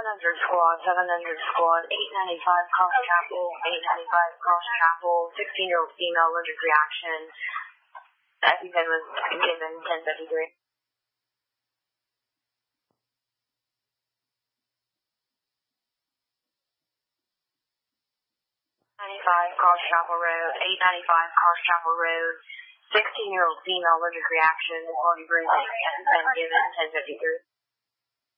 700 squad, 895 Cross Chapel, 895 Cross Chapel, 16-year-old female allergic reaction. EpiPen was given 1053. 95 Cross Chapel Road, 895 Cross Chapel Road, 16-year-old female allergic reaction, quality breathing, EpiPen given 1053.